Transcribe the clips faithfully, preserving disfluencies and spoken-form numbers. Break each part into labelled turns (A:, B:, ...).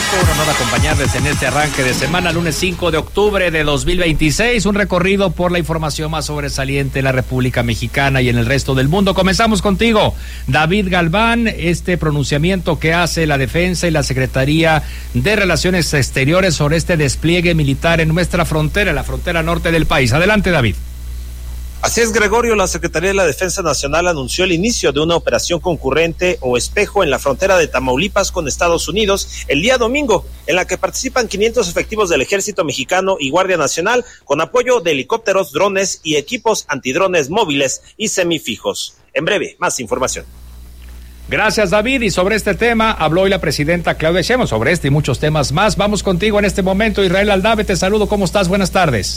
A: gusto, un honor acompañarles en este arranque de semana, lunes cinco de octubre de dos mil veintiséis, un recorrido por la información más sobresaliente en la República Mexicana y en el resto del mundo. Comenzamos contigo, David Galván, este pronunciamiento que hace la Defensa y la Secretaría de Relaciones Exteriores sobre este despliegue militar en nuestra frontera, en la frontera norte del país. Adelante, David.
B: Así es, Gregorio, la Secretaría de la Defensa Nacional anunció el inicio de una operación concurrente o espejo en la frontera de Tamaulipas con Estados Unidos el día domingo, en la que participan quinientos efectivos del Ejército Mexicano y Guardia Nacional con apoyo de helicópteros, drones y equipos antidrones móviles y semifijos. En breve, más información.
A: Gracias, David. Y sobre este tema habló hoy la presidenta Claudia Sheinbaum, sobre este y muchos temas más. Vamos contigo en este momento, Israel Aldave, te saludo. ¿Cómo estás? Buenas tardes.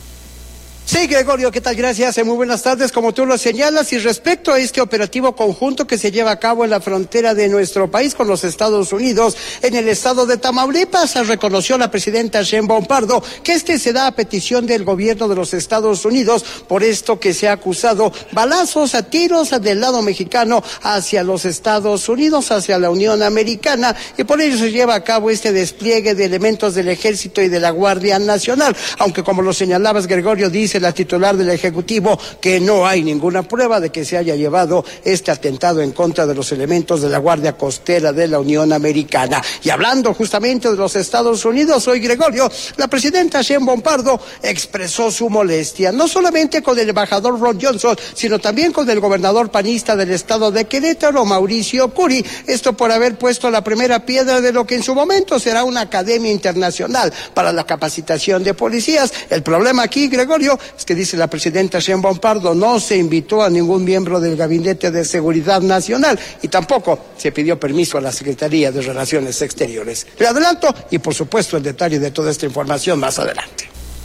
C: Sí, Gregorio, ¿qué tal? Gracias, muy buenas tardes, como tú lo señalas, y respecto a este operativo conjunto que se lleva a cabo en la frontera de nuestro país con los Estados Unidos, en el estado de Tamaulipas, reconoció la presidenta Sheinbaum Pardo que este se da a petición del gobierno de los Estados Unidos, por esto que se ha acusado balazos a tiros del lado mexicano hacia los Estados Unidos, hacia la Unión Americana, y por ello se lleva a cabo este despliegue de elementos del Ejército y de la Guardia Nacional, aunque como lo señalabas, Gregorio, dice la titular del Ejecutivo que no hay ninguna prueba de que se haya llevado este atentado en contra de los elementos de la Guardia Costera de la Unión Americana. Y hablando justamente de los Estados Unidos, hoy, Gregorio, la presidenta Sheinbaum Pardo expresó su molestia, no solamente con el embajador Ron Johnson, sino también con el gobernador panista del estado de Querétaro, Mauricio Curi, esto por haber puesto la primera piedra de lo que en su momento será una academia internacional para la capacitación de policías. El problema aquí, Gregorio, es que dice la presidenta Sheinbaum Pardo, no se invitó a ningún miembro del Gabinete de Seguridad Nacional y tampoco se pidió permiso a la Secretaría de Relaciones Exteriores. Le adelanto y por supuesto el detalle de toda esta información más adelante.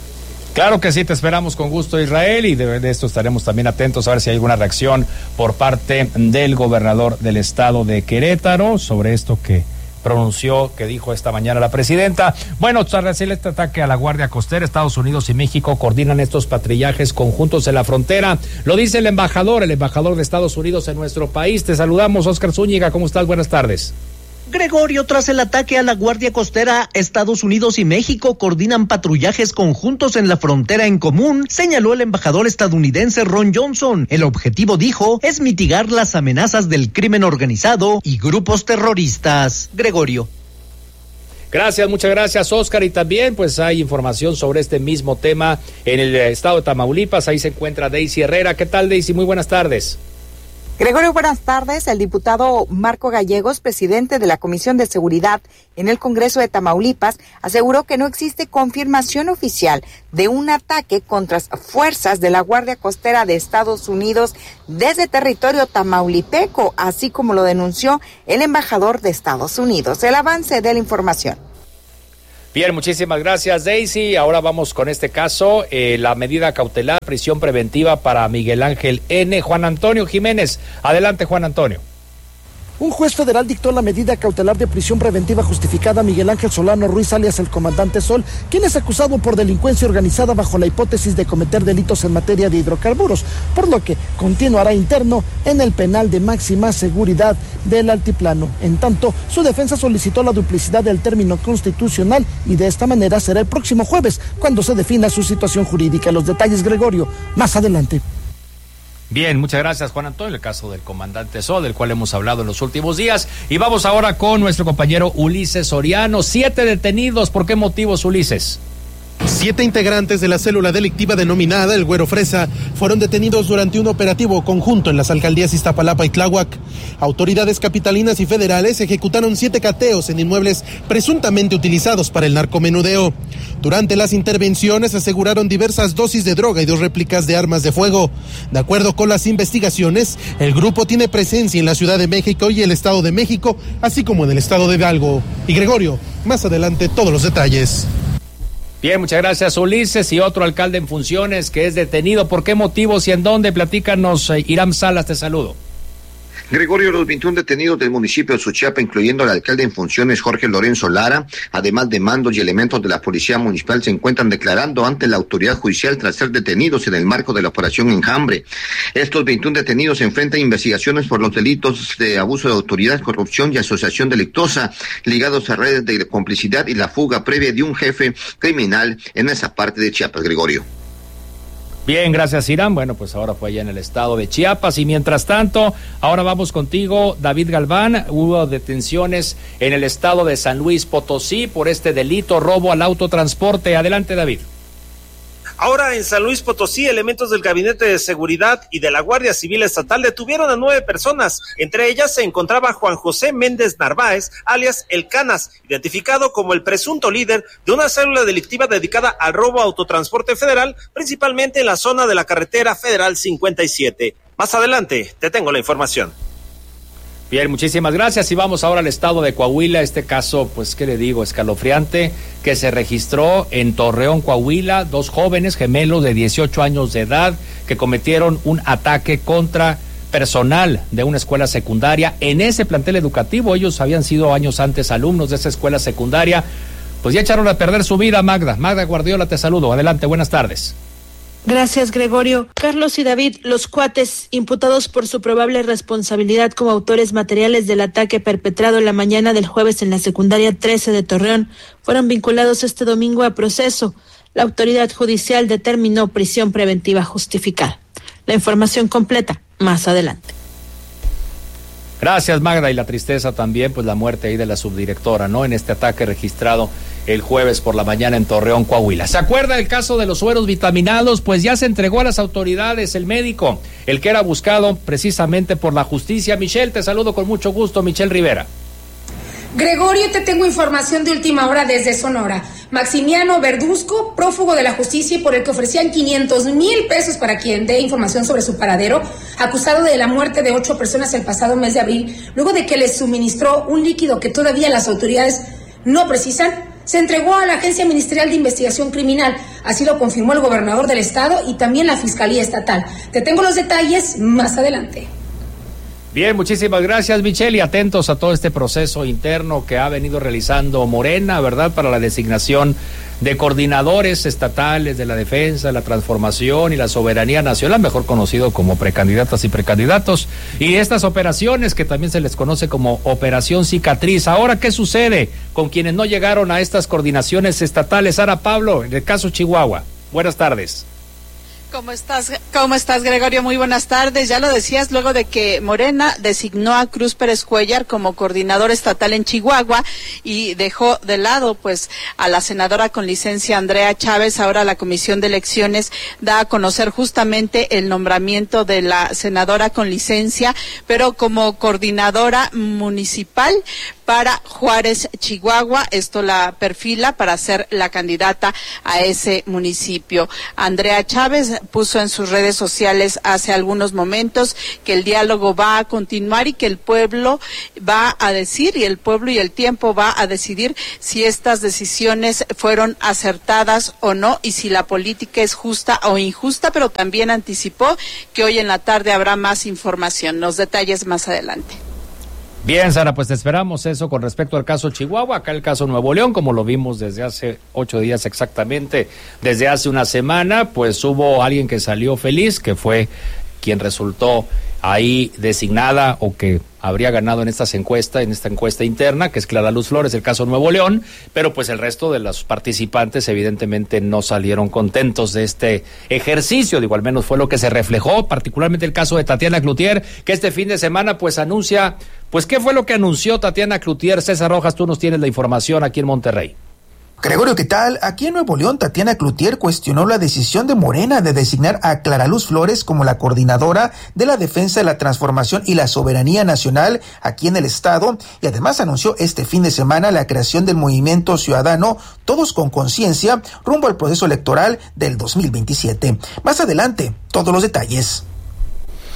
A: Claro que sí, te esperamos con gusto, Israel, y de, de esto estaremos también atentos a ver si hay alguna reacción por parte del gobernador del estado de Querétaro sobre esto que pronunció, que dijo esta mañana la presidenta. Bueno, tras este ataque a la Guardia Costera, Estados Unidos y México coordinan estos patrullajes conjuntos en la frontera. Lo dice el embajador, el embajador de Estados Unidos en nuestro país. Te saludamos, Oscar Zúñiga. ¿Cómo estás? Buenas tardes.
D: Gregorio, tras el ataque a la Guardia Costera, Estados Unidos y México coordinan patrullajes conjuntos en la frontera en común, señaló el embajador estadounidense Ron Johnson. El objetivo, dijo, es mitigar las amenazas del crimen organizado y grupos terroristas. Gregorio.
A: Gracias, muchas gracias, Oscar. Y también pues hay información sobre este mismo tema en el estado de Tamaulipas. Ahí se encuentra Daisy Herrera. ¿Qué tal, Daisy? Muy buenas tardes.
E: Gregorio, buenas tardes. El diputado Marco Gallegos, presidente de la Comisión de Seguridad en el Congreso de Tamaulipas, aseguró que no existe confirmación oficial de un ataque contra fuerzas de la Guardia Costera de Estados Unidos desde territorio tamaulipeco, así como lo denunció el embajador de Estados Unidos. El avance de la información.
A: Bien, muchísimas gracias, Daisy. Ahora vamos con este caso, eh, la medida cautelar, prisión preventiva para Miguel Ángel N. Juan Antonio Jiménez. Adelante, Juan Antonio.
F: Un juez federal dictó la medida cautelar de prisión preventiva justificada a Miguel Ángel Solano Ruiz, alias el Comandante Sol, quien es acusado por delincuencia organizada bajo la hipótesis de cometer delitos en materia de hidrocarburos, por lo que continuará interno en el penal de máxima seguridad del Altiplano. En tanto, su defensa solicitó la duplicidad del término constitucional y de esta manera será el próximo jueves cuando se defina su situación jurídica. Los detalles, Gregorio, más adelante.
A: Bien, muchas gracias, Juan Antonio. El caso del Comandante Sol, del cual hemos hablado en los últimos días. Y vamos ahora con nuestro compañero Ulises Soriano. Siete detenidos. ¿Por qué motivos, Ulises?
G: Siete integrantes de la célula delictiva denominada El Güero Fresa fueron detenidos durante un operativo conjunto en las alcaldías Iztapalapa y Tláhuac. Autoridades capitalinas y federales ejecutaron siete cateos en inmuebles presuntamente utilizados para el narcomenudeo. Durante las intervenciones aseguraron diversas dosis de droga y dos réplicas de armas de fuego. De acuerdo con las investigaciones, el grupo tiene presencia en la Ciudad de México y el Estado de México, así como en el Estado de Hidalgo. Y Gregorio, más adelante todos los detalles.
A: Bien, muchas gracias, Ulises. Y otro alcalde en funciones que es detenido. ¿Por qué motivos y en dónde? Platícanos, eh, Iram Salas, te saludo.
H: Gregorio, los veintiún detenidos del municipio de Suchiapa, incluyendo el alcalde en funciones Jorge Lorenzo Lara, además de mandos y elementos de la policía municipal, se encuentran declarando ante la autoridad judicial tras ser detenidos en el marco de la operación Enjambre. Estos veintiún detenidos se enfrentan a investigaciones por los delitos de abuso de autoridad, corrupción y asociación delictuosa, ligados a redes de complicidad y la fuga previa de un jefe criminal en esa parte de Chiapas, Gregorio.
A: Bien, gracias, Irán. Bueno, pues ahora fue allá en el estado de Chiapas. Y mientras tanto, ahora vamos contigo, David Galván. Hubo detenciones en el estado de San Luis Potosí por este delito, robo al autotransporte. Adelante, David.
B: Ahora en San Luis Potosí, elementos del Gabinete de Seguridad y de la Guardia Civil Estatal detuvieron a nueve personas. Entre ellas se encontraba Juan José Méndez Narváez, alias El Canas, identificado como el presunto líder de una célula delictiva dedicada al robo a autotransporte federal, principalmente en la zona de la carretera federal cincuenta y siete. Más adelante te tengo la información.
A: Bien, muchísimas gracias. Y vamos ahora al estado de Coahuila. Este caso, pues, ¿qué le digo? Escalofriante, que se registró en Torreón, Coahuila. Dos jóvenes gemelos de dieciocho años de edad que cometieron un ataque contra personal de una escuela secundaria. En ese plantel educativo, ellos habían sido años antes alumnos de esa escuela secundaria. Pues ya echaron a perder su vida, Magda. Magda Guardiola, te saludo. Adelante, buenas tardes.
I: Gracias, Gregorio. Carlos y David, los cuates, imputados por su probable responsabilidad como autores materiales del ataque perpetrado la mañana del jueves en la secundaria trece de Torreón, fueron vinculados este domingo a proceso. La autoridad judicial determinó prisión preventiva justificada. La información completa más adelante.
A: Gracias, Magda. Y la tristeza también, pues la muerte ahí de la subdirectora, ¿no? En este ataque registrado el jueves por la mañana en Torreón, Coahuila. ¿Se acuerda el caso de los sueros vitaminados? Pues ya se entregó a las autoridades el médico, el que era buscado precisamente por la justicia. Michelle, te saludo con mucho gusto, Michelle Rivera.
J: Gregorio, te tengo información de última hora desde Sonora. Maximiano Verduzco, prófugo de la justicia y por el que ofrecían quinientos mil pesos para quien dé información sobre su paradero, acusado de la muerte de ocho personas el pasado mes de abril, luego de que les suministró un líquido que todavía las autoridades no precisan, se entregó a la Agencia Ministerial de Investigación Criminal. Así lo confirmó el gobernador del estado y también la Fiscalía Estatal. Te tengo los detalles más adelante.
A: Bien, muchísimas gracias, Michelle, y atentos a todo este proceso interno que ha venido realizando Morena, ¿verdad?, para la designación de coordinadores estatales de la defensa, la transformación y la soberanía nacional, mejor conocido como precandidatas y precandidatos, y estas operaciones que también se les conoce como Operación Cicatriz. Ahora, ¿qué sucede con quienes no llegaron a estas coordinaciones estatales? Sara Pablo, en el caso Chihuahua. Buenas tardes.
K: ¿Cómo estás, cómo estás, Gregorio? Muy buenas tardes. Ya lo decías, luego de que Morena designó a Cruz Pérez Cuellar como coordinador estatal en Chihuahua y dejó de lado, pues, a la senadora con licencia Andrea Chávez. Ahora la Comisión de Elecciones da a conocer justamente el nombramiento de la senadora con licencia, pero como coordinadora municipal para Juárez, Chihuahua. Esto la perfila para ser la candidata a ese municipio. Andrea Chávez puso en sus redes sociales hace algunos momentos que el diálogo va a continuar y que el pueblo va a decir, y el pueblo y el tiempo va a decidir si estas decisiones fueron acertadas o no y si la política es justa o injusta, pero también anticipó que hoy en la tarde habrá más información. Los detalles más adelante.
A: Bien, Sara, pues te esperamos eso con respecto al caso Chihuahua. Acá el caso Nuevo León, como lo vimos desde hace ocho días exactamente, desde hace una semana, pues hubo alguien que salió feliz, que fue quien resultó ahí designada o que habría ganado en estas encuestas, en esta encuesta interna, que es Clara Luz Flores, el caso Nuevo León, pero pues el resto de los participantes evidentemente no salieron contentos de este ejercicio, digo, al menos fue lo que se reflejó, particularmente el caso de Tatiana Cloutier, que este fin de semana pues anuncia, pues ¿qué fue lo que anunció Tatiana Cloutier? César Rojas, tú nos tienes la información aquí en Monterrey.
L: Gregorio, ¿qué tal? Aquí en Nuevo León, Tatiana Cloutier cuestionó la decisión de Morena de designar a Clara Luz Flores como la coordinadora de la defensa de la transformación y la soberanía nacional aquí en el estado, y además anunció este fin de semana la creación del movimiento ciudadano Todos con Conciencia rumbo al proceso electoral del dos mil veintisiete. Más adelante, todos los detalles.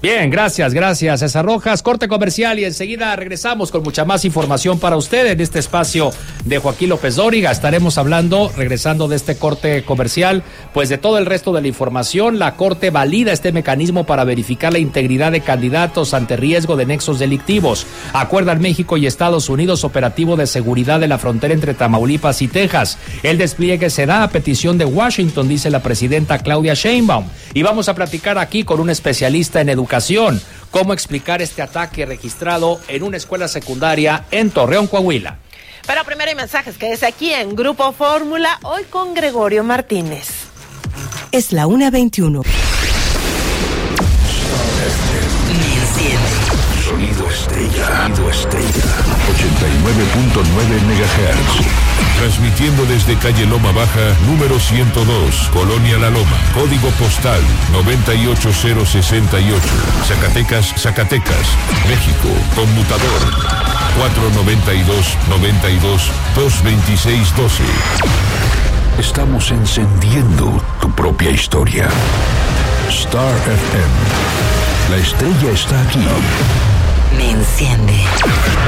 A: Bien, gracias, gracias César Rojas. Corte comercial y enseguida regresamos con mucha más información para usted en este espacio de Joaquín López Dóriga. Estaremos hablando, regresando de este corte comercial, pues de todo el resto de la información. La Corte valida este mecanismo para verificar la integridad de candidatos ante riesgo de nexos delictivos. Acuerdan México y Estados Unidos operativo de seguridad de la frontera entre Tamaulipas y Texas. El despliegue se da a petición de Washington, dice la presidenta Claudia Sheinbaum. Y vamos a platicar aquí con un especialista en educación. ¿Cómo explicar este ataque registrado en una escuela secundaria en Torreón, Coahuila?
M: Pero primero hay mensajes que es aquí en Grupo Fórmula, hoy con Gregorio Martínez.
N: Es la una veintiuno.
O: Sonido Estella. Sonido Estella. ochenta y nueve punto nueve megahertz. Transmitiendo desde calle Loma Baja, número ciento dos, Colonia La Loma. Código postal noventa y ocho mil sesenta y ocho. Zacatecas, Zacatecas, México. Conmutador cuatro noventa y dos, noventa y dos, dos veintiséis doce. Estamos encendiendo tu propia historia. Star F M. La estrella está aquí.
N: Me enciende.